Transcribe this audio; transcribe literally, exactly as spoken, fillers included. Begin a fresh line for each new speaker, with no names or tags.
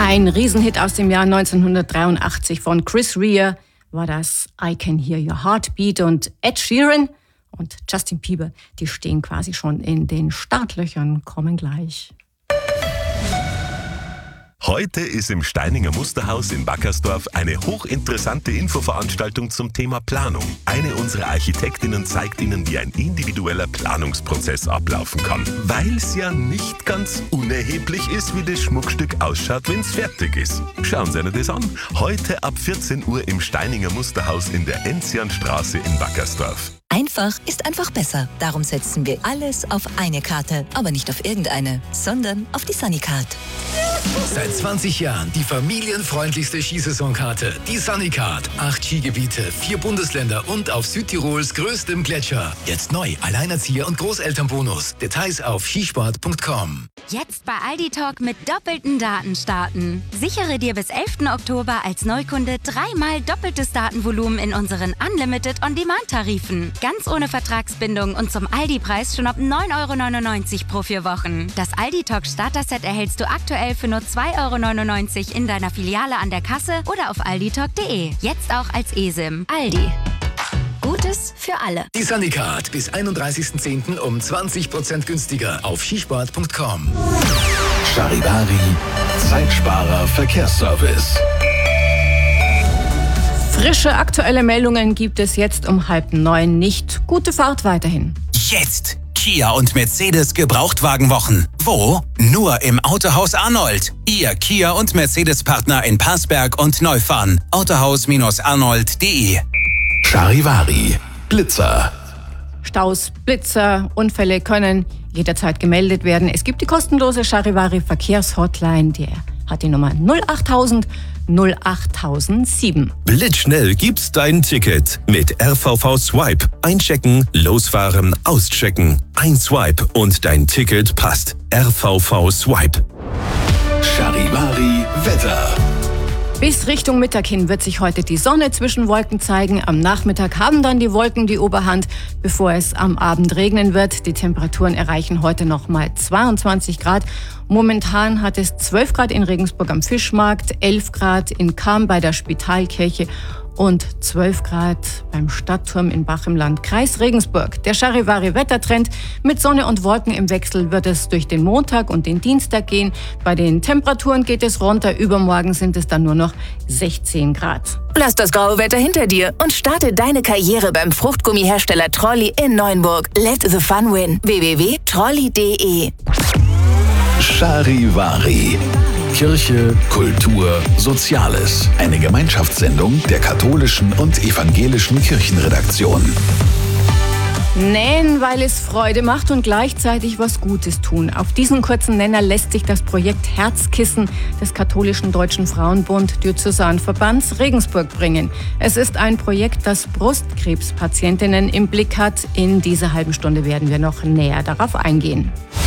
Ein Riesenhit aus dem Jahr neunzehnhundertdreiundachtzig von Chris Rea war das I Can Hear Your Heartbeat, und Ed Sheeran und Justin Bieber, die stehen quasi schon in den Startlöchern, kommen gleich.
Heute ist im Steininger Musterhaus in Wackersdorf eine hochinteressante Infoveranstaltung zum Thema Planung. Eine unserer Architektinnen zeigt Ihnen, wie ein individueller Planungsprozess ablaufen kann. Weil es ja nicht ganz unerheblich ist, wie das Schmuckstück ausschaut, wenn es fertig ist. Schauen Sie sich das an. Heute ab vierzehn Uhr im Steininger Musterhaus in der Enzianstraße in Wackersdorf.
Einfach ist einfach besser. Darum setzen wir alles auf eine Karte. Aber nicht auf irgendeine, sondern auf die Sunnycard.
Seit zwanzig Jahren die familienfreundlichste Skisaisonkarte. Die Sunnycard. Acht Skigebiete, vier Bundesländer und auf Südtirols größtem Gletscher. Jetzt neu, Alleinerzieher- und Großelternbonus. Details auf skisport punkt com.
Jetzt bei Aldi Talk mit doppelten Daten starten. Sichere dir bis elften Oktober als Neukunde dreimal doppeltes Datenvolumen in unseren Unlimited On-Demand-Tarifen. Ganz ohne Vertragsbindung und zum Aldi-Preis schon ab neun Euro neunundneunzig pro vier Wochen. Das Aldi Talk Starter-Set erhältst du aktuell für nur zwei Euro neunundneunzig in deiner Filiale an der Kasse oder auf alditalk punkt de. Jetzt auch als eSIM. Aldi. Gutes für alle.
Die Sunnycard bis einunddreißigsten zehnten um zwanzig Prozent günstiger auf skisport punkt com.
Charivari, Zeitsparer Verkehrsservice.
Frische aktuelle Meldungen gibt es jetzt um halb neun nicht. Gute Fahrt weiterhin.
Jetzt Kia und Mercedes Gebrauchtwagenwochen. Wo? Nur im Autohaus Arnold. Ihr Kia und Mercedes-Partner in Passberg und Neufahren. autohaus arnold punkt de.
Charivari, Blitzer.
Staus, Blitzer, Unfälle können jederzeit gemeldet werden. Es gibt die kostenlose Charivari Verkehrshotline, die hat die Nummer null achttausend null achttausendsieben.
Blitzschnell gibt's dein Ticket mit R V V Swipe. Einchecken, losfahren, auschecken. Ein Swipe und dein Ticket passt. R V V Swipe.
Charivari Wetter.
Bis Richtung Mittag hin wird sich heute die Sonne zwischen Wolken zeigen. Am Nachmittag haben dann die Wolken die Oberhand, bevor es am Abend regnen wird. Die Temperaturen erreichen heute noch mal zweiundzwanzig Grad. Momentan hat es zwölf Grad in Regensburg am Fischmarkt, elf Grad in Cham bei der Spitalkirche und zwölf Grad beim Stadtturm in Bach im Landkreis Regensburg. Der Charivari-Wettertrend mit Sonne und Wolken im Wechsel wird es durch den Montag und den Dienstag gehen. Bei den Temperaturen geht es runter. Übermorgen sind es dann nur noch sechzehn Grad.
Lass das graue Wetter hinter dir und starte deine Karriere beim Fruchtgummihersteller Trolli in Neuenburg. Let the fun win. w w w punkt trolli punkt de.
Charivari. Kirche, Kultur, Soziales. Eine Gemeinschaftssendung der katholischen und evangelischen Kirchenredaktion.
Nähen, weil es Freude macht und gleichzeitig was Gutes tun. Auf diesen kurzen Nenner lässt sich das Projekt Herzkissen des katholischen Deutschen Frauenbund Diözesanverbands Regensburg bringen. Es ist ein Projekt, das Brustkrebspatientinnen im Blick hat. In dieser halben Stunde werden wir noch näher darauf eingehen.